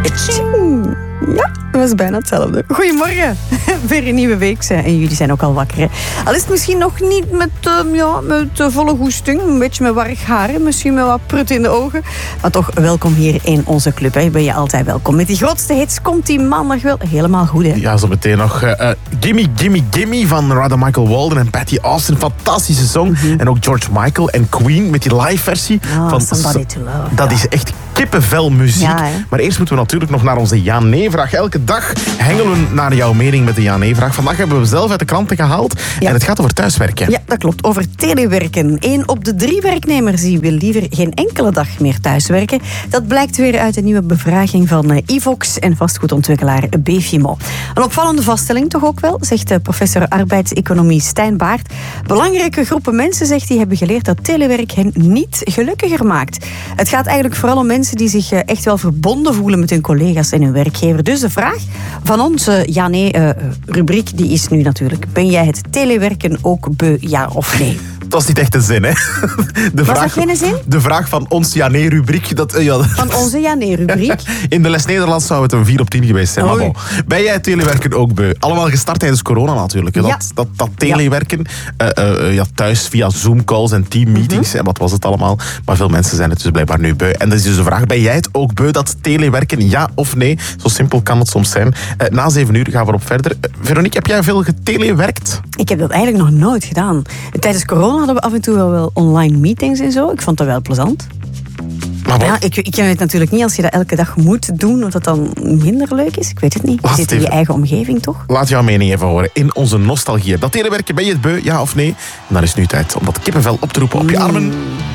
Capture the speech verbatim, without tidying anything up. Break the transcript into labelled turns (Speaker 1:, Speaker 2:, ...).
Speaker 1: Tjing. Ja, dat was bijna hetzelfde. Goedemorgen. Weer een nieuwe week en jullie zijn ook al wakker. Hè? Al is het misschien nog niet met, uh, ja, met uh, volle goesting, een beetje met warrig haar, hè? Misschien met wat prut in de ogen. Maar toch, welkom hier in onze club. Hè? Ben je altijd welkom. Met die grootste hits komt die maandag wel helemaal goed. Hè?
Speaker 2: Ja, zo meteen nog uh, Gimme, Gimme, Gimme van Radha Michael Walden en Patty Austin. Fantastische song. Mm-hmm. En ook George Michael en Queen met die live versie.
Speaker 1: Oh,
Speaker 2: van
Speaker 1: Somebody to Love.
Speaker 2: Dat
Speaker 1: ja.
Speaker 2: is echt kippenvel muziek.
Speaker 1: Ja,
Speaker 2: maar eerst moeten we natuurlijk nog naar onze ja-nee-vraag. Elke dag hengelen we naar jouw mening met de ja-nee-vraag. Vandaag hebben we zelf uit de kranten gehaald. Ja. En het gaat over thuiswerken.
Speaker 1: Ja, dat klopt. Over telewerken. Eén op de drie werknemers die wil liever geen enkele dag meer thuiswerken. Dat blijkt weer uit een nieuwe bevraging van Ivox en vastgoedontwikkelaar Befimo. Een opvallende vaststelling toch ook wel, zegt professor arbeidseconomie Stijn Baart. Belangrijke groepen mensen, zegt hij, hebben geleerd dat telewerk hen niet gelukkiger maakt. Het gaat eigenlijk vooral om mensen die zich echt wel verbonden voelen met hun collega's en hun werkgever. Dus de vraag van onze ja-nee-rubriek die is nu natuurlijk: ben jij het telewerken ook beu, ja of nee?
Speaker 2: Dat is niet echt een zin, hè? De
Speaker 1: Was
Speaker 2: vraag,
Speaker 1: dat geen zin?
Speaker 2: De vraag van ons ja-nee-rubriek. Dat, uh, ja,
Speaker 1: van onze ja-nee-rubriek?
Speaker 2: In de les Nederlands zou het een vier op tien geweest zijn. Maar bon. Ben jij het telewerken ook beu? Allemaal gestart tijdens corona natuurlijk. Hè?
Speaker 1: Ja.
Speaker 2: Dat, dat, dat telewerken. Uh, uh, ja, thuis via Zoom-calls en teammeetings. Mm-hmm. En wat was het allemaal? Maar veel mensen zijn het dus blijkbaar nu beu. En dat is dus de vraag: ben jij het ook beu, dat telewerken? Ja of nee? Zo simpel kan het soms zijn. Uh, na zeven uur gaan we erop verder. Uh, Veronique, heb jij veel getelewerkt?
Speaker 1: Ik heb dat eigenlijk nog nooit gedaan. Tijdens corona hadden we af en toe wel, wel online meetings en zo. Ik vond dat wel plezant.
Speaker 2: Maar
Speaker 1: ja, ik, ik weet natuurlijk niet als je dat elke dag moet doen, of dat dan minder leuk is. Ik weet het niet. Je
Speaker 2: Laat
Speaker 1: zit in je eigen omgeving, toch?
Speaker 2: Laat jouw mening even horen in onze nostalgie. Dat telewerken, ben je het beu, ja of nee? En dan is het nu tijd om dat kippenvel op te roepen op je armen.